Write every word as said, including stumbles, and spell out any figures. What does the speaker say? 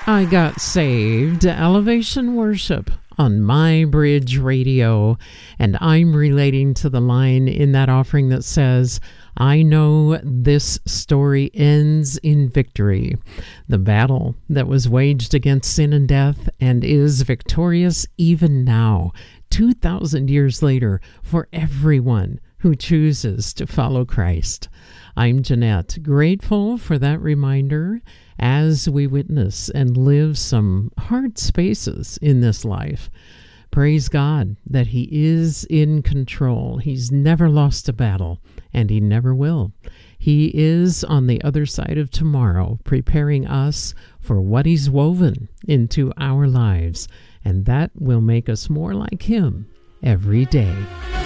I got saved, Elevation Worship on My Bridge Radio, and I'm relating to the line in that offering that says, I know this story ends in victory. The battle that was waged against sin and death and is victorious even now, two thousand years later, for everyone who chooses to follow Christ. I'm Jeanette, grateful for that reminder as we witness and live some hard spaces in this life. Praise God that He is in control. He's never lost a battle, and He never will. He is on the other side of tomorrow, preparing us for what He's woven into our lives, and that will make us more like Him every day.